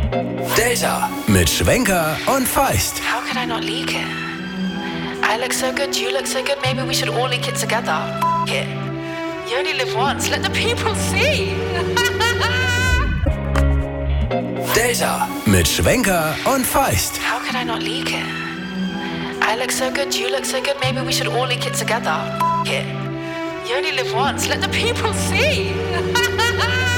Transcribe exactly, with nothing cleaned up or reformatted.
Delta mit Schwenker und Feist. How could I not leak it? I look so good, you look so good, maybe we should all leak it together. F it. You only live once, let the people see. Delta mit Schwenker und Feist. How could I not leak it? I look so good, you look so good, maybe we should all leak it together. F it. You only live once, let the people see.